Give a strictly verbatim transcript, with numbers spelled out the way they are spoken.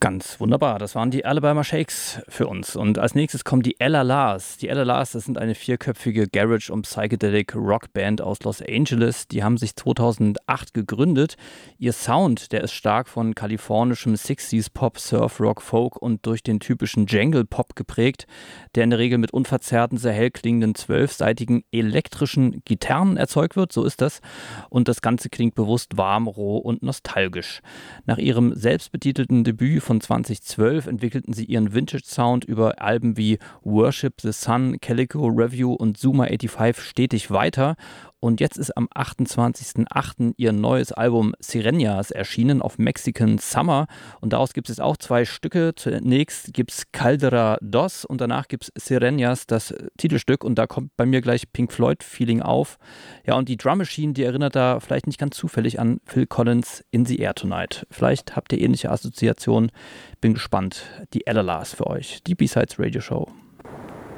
Ganz wunderbar. Das waren die Alabama Shakes für uns. Und als nächstes kommen die Ella Lars. Die Ella Lars, das sind eine vierköpfige Garage- und Psychedelic-Rockband aus Los Angeles. Die haben sich zweitausendacht gegründet. Ihr Sound, der ist stark von kalifornischem Sixties-Pop, Surf-Rock, Folk und durch den typischen Jangle-Pop geprägt, der in der Regel mit unverzerrten, sehr hell klingenden, zwölfseitigen elektrischen Gitarren erzeugt wird. So ist das. Und das Ganze klingt bewusst warm, roh und nostalgisch. Nach ihrem selbstbetitelten Debüt von zweitausendzwölf entwickelten sie ihren Vintage-Sound über Alben wie Worship the Sun, Calico Review und Zuma fünfundachtzig stetig weiter. Und jetzt ist am achtundzwanzigsten achten ihr neues Album Sirenas erschienen auf Mexican Summer. Und daraus gibt es auch zwei Stücke. Zunächst gibt es Caldera Dos und danach gibt es Sirenas, das Titelstück. Und da kommt bei mir gleich Pink Floyd-Feeling auf. Ja, und die Drum Machine, die erinnert da vielleicht nicht ganz zufällig an Phil Collins In the Air Tonight. Vielleicht habt ihr ähnliche Assoziationen. Bin gespannt. Die Ella Lars für euch. Die B-Sides Radio Show.